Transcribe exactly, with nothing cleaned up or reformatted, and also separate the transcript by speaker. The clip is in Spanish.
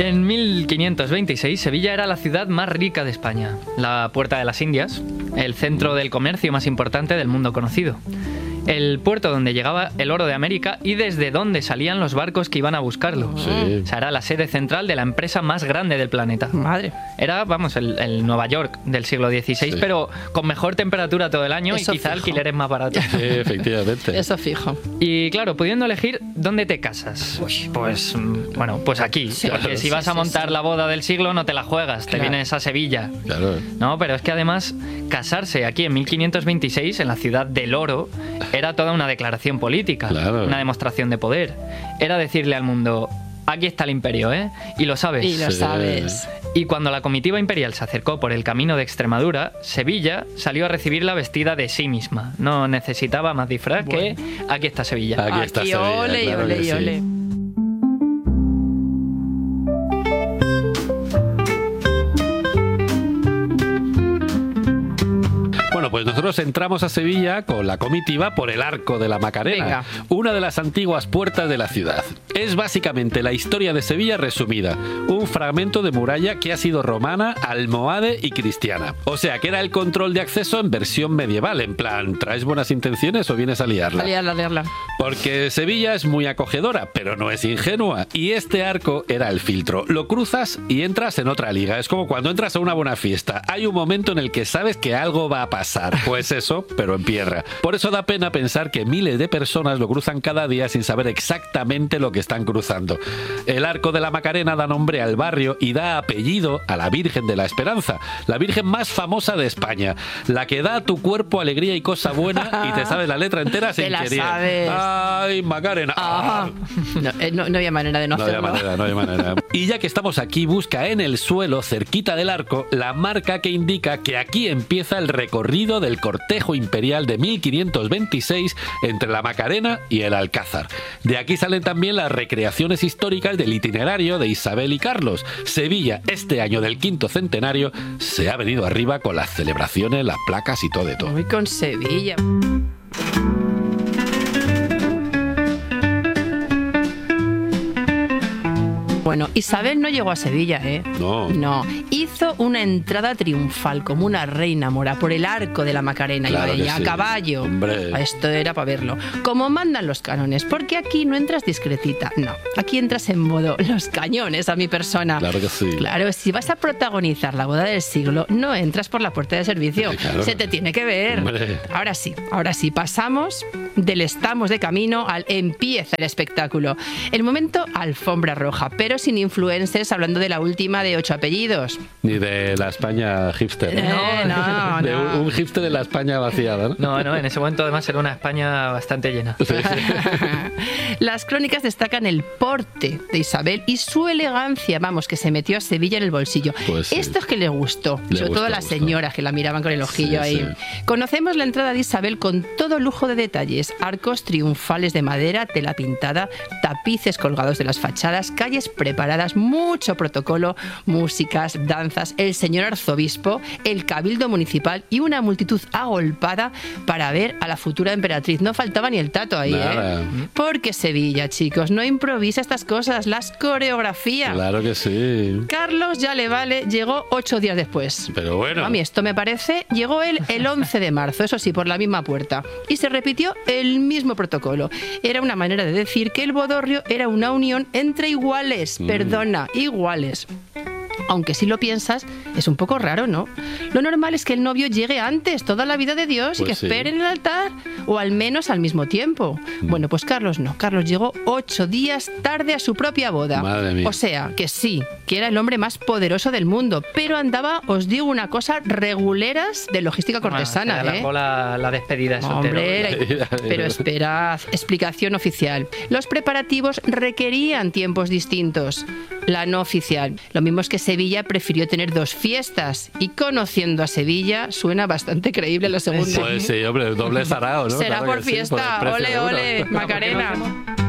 Speaker 1: En mil quinientos veintiséis, Sevilla era la ciudad más rica de España, la Puerta de las Indias, el centro del comercio más importante del mundo conocido, el puerto donde llegaba el oro de América y desde donde salían los barcos que iban a buscarlo.
Speaker 2: Sí.
Speaker 1: O sea, era la sede central de la empresa más grande del planeta.
Speaker 3: Madre.
Speaker 1: Era, vamos, el, el Nueva York del siglo dieciséis,
Speaker 2: Sí.
Speaker 1: pero con mejor temperatura todo el año.
Speaker 3: Eso
Speaker 1: y quizá
Speaker 3: fijo.
Speaker 1: alquileres más baratos.
Speaker 2: Sí, efectivamente.
Speaker 3: Eso fijo.
Speaker 1: Y claro, pudiendo elegir dónde te casas. Pues, mm, bueno, pues aquí.
Speaker 3: Sí,
Speaker 1: porque si
Speaker 3: sí,
Speaker 1: vas a
Speaker 3: sí,
Speaker 1: montar
Speaker 3: sí.
Speaker 1: la boda del siglo, no te la juegas, te
Speaker 3: Claro.
Speaker 1: vienes a Sevilla.
Speaker 2: Claro.
Speaker 1: No, pero es que además casarse aquí en mil quinientos veintiséis, en la ciudad del oro, era toda una declaración política,
Speaker 2: Claro.
Speaker 1: una demostración de poder. Era decirle al mundo, aquí está el imperio, ¿eh? Y lo sabes.
Speaker 3: Y lo
Speaker 2: Sí.
Speaker 3: sabes.
Speaker 1: Y cuando la comitiva imperial se acercó por el camino de Extremadura, Sevilla salió a recibirla vestida de sí misma. No necesitaba más disfraz que aquí está Sevilla.
Speaker 2: Aquí está Sevilla,
Speaker 3: ole,
Speaker 2: claro
Speaker 3: ole,
Speaker 2: que sí.
Speaker 3: ole.
Speaker 2: Bueno, pues nosotros entramos a Sevilla con la comitiva por el Arco de la Macarena,
Speaker 3: Venga.
Speaker 2: una de las antiguas puertas de la ciudad. Es básicamente la historia de Sevilla resumida, un fragmento de muralla que ha sido romana, almohade y cristiana. O sea, que era el control de acceso en versión medieval, en plan, ¿traes buenas intenciones o vienes a liarla?
Speaker 3: A liarla, a liarla.
Speaker 2: Porque Sevilla es muy acogedora, pero no es ingenua. Y este arco era el filtro. Lo cruzas y entras en otra liga. Es como cuando entras a una buena fiesta. Hay un momento en el que sabes que algo va a pasar. Pues eso, pero en piedra. Por eso da pena pensar que miles de personas lo cruzan cada día sin saber exactamente lo que están cruzando. El Arco de la Macarena da nombre al barrio y da apellido a la Virgen de la Esperanza, la Virgen más famosa de España, la que da a tu cuerpo alegría y cosa buena y te sabes la letra entera sin
Speaker 3: Te la
Speaker 2: querer.
Speaker 3: sabes.
Speaker 2: ¡Ay, Macarena!
Speaker 3: Ajá. No, eh, no, no había manera de no,
Speaker 2: No había
Speaker 3: hacerlo.
Speaker 2: manera, no había manera. Y ya que estamos aquí, busca en el suelo, cerquita del arco, la marca que indica que aquí empieza el recorrido del cortejo imperial de mil quinientos veintiséis entre la Macarena y el Alcázar. De aquí salen también las recreaciones históricas del itinerario de Isabel y Carlos. Sevilla, este año del quinto centenario, se ha venido arriba con las celebraciones, las placas y todo de todo.
Speaker 3: Muy con Sevilla. Bueno, Isabel no llegó a Sevilla, ¿eh?
Speaker 2: No.
Speaker 3: No. Hizo una entrada triunfal como una reina mora por el Arco de la Macarena.
Speaker 2: Claro
Speaker 3: y
Speaker 2: que
Speaker 3: ella
Speaker 2: sí.
Speaker 3: a caballo.
Speaker 2: Hombre.
Speaker 3: Esto era para verlo. Como mandan los cánones, porque aquí no entras discretita. No. Aquí entras en modo los cañones a mi persona.
Speaker 2: Claro que sí.
Speaker 3: Claro, si vas a protagonizar la boda del siglo, no entras por la puerta de servicio.
Speaker 2: Sí, claro.
Speaker 3: Se te tiene que ver.
Speaker 2: Hombre.
Speaker 3: Ahora sí, ahora sí, pasamos del estamos de camino al empieza el espectáculo. El momento alfombra roja, pero sin influencers hablando de la última de ocho apellidos.
Speaker 2: Ni de la España hipster.
Speaker 3: Eh, no,
Speaker 2: De
Speaker 3: no.
Speaker 2: un, un hipster de la España vaciada, ¿no?
Speaker 1: No, no, en ese momento además era una España bastante llena.
Speaker 2: Sí.
Speaker 3: Las crónicas destacan el porte de Isabel y su elegancia, vamos, que se metió a Sevilla en el bolsillo.
Speaker 2: Pues sí.
Speaker 3: Esto es que le gustó,
Speaker 2: Le
Speaker 3: sobre
Speaker 2: gustó,
Speaker 3: todo a las
Speaker 2: gustó.
Speaker 3: señoras que la miraban con el ojillo
Speaker 2: Sí,
Speaker 3: ahí.
Speaker 2: sí.
Speaker 3: Conocemos la entrada de Isabel con todo lujo de detalles, arcos triunfales de madera, tela pintada, tapices colgados de las fachadas, calles preparadas, mucho protocolo, músicas, danzas, el señor arzobispo, el cabildo municipal y una multitud agolpada para ver a la futura emperatriz. No faltaba ni el tato ahí,
Speaker 2: Nada.
Speaker 3: ¿eh? Porque Sevilla, chicos, no improvisa estas cosas, las coreografía.
Speaker 2: Claro que sí.
Speaker 3: Carlos ya le vale, llegó ocho días después.
Speaker 2: Pero bueno.
Speaker 3: A mí esto me parece, llegó él el once de marzo, eso sí, por la misma puerta. Y se repitió el mismo protocolo. Era una manera de decir que el bodorrio era una unión entre iguales,
Speaker 2: Mm.
Speaker 3: perdona, iguales. Aunque si lo piensas, es un poco raro, ¿no? Lo normal es que el novio llegue antes, toda la vida de Dios, y
Speaker 2: Pues
Speaker 3: que
Speaker 2: sí.
Speaker 3: espere en el altar, o al menos al mismo tiempo.
Speaker 2: Mm.
Speaker 3: Bueno, pues Carlos no. Carlos llegó ocho días tarde a su propia boda.
Speaker 2: Madre mía.
Speaker 3: O sea, que sí, que era el hombre más poderoso del mundo, pero andaba, os digo una cosa, reguleras de logística cortesana,
Speaker 1: Bueno, se
Speaker 3: ¿eh?
Speaker 1: alargó la, la despedida de soltero.
Speaker 3: Hombre, era- pero esperad, explicación oficial. Los preparativos requerían tiempos distintos. La no oficial. Lo mismo es que Sevilla prefirió tener dos fiestas y conociendo a Sevilla suena bastante creíble la segunda.
Speaker 2: Pues sí, hombre, doble sarao, ¿no?
Speaker 3: Será
Speaker 2: Claro
Speaker 3: por
Speaker 2: que sí,
Speaker 3: fiesta.
Speaker 2: por el precio
Speaker 3: ole,
Speaker 2: de uno.
Speaker 3: ole,
Speaker 1: ¿Por qué no
Speaker 3: Macarena.
Speaker 1: hacemos?